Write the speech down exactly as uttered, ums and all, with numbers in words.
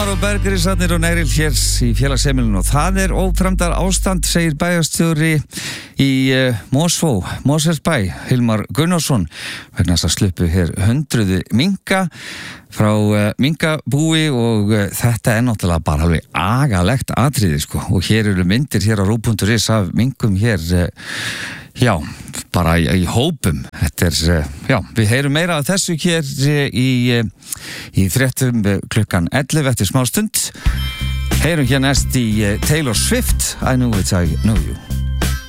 og bergrisarnir og Neyril hér í félagsheimilinu og það er óframdar ástand, segir bæjarstjóri í uh, Mosfó, Mosfellsbæ, Hilmar Gunnarsson, vegna þess að sluppu hér hundruði minka frá uh, minkabúi og uh, þetta er náttúrulega bara alveg agalegt atriði sko og hér eru myndir hér á rúv punktur is af minkum hér uh, já, bara í, í hópum. Þetta er, já, við heyrum meira af þessu hér í, í fréttum klukkan ellefu eftir smá stund. Heyrum hér næst í Taylor Swift, I Know It, I Know You.